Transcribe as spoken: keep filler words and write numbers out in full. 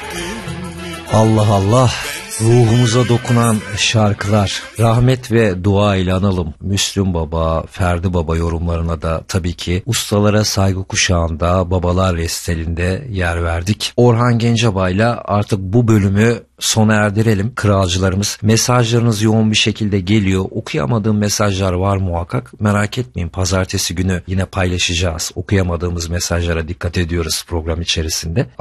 Allah Allah, ruhumuza dokunan şarkılar. Rahmet ve dua ile analım. Müslüm Baba, Ferdi Baba yorumlarına da tabii ki ustalara saygı kuşağında, babalar restelinde yer verdik. Orhan Gencebay'la artık bu bölümü sona erdirelim. Kralcılarımız, mesajlarınız yoğun bir şekilde geliyor. Okuyamadığım mesajlar var muhakkak. Merak etmeyin, pazartesi günü yine paylaşacağız. Okuyamadığımız mesajlara dikkat ediyoruz program içerisinde.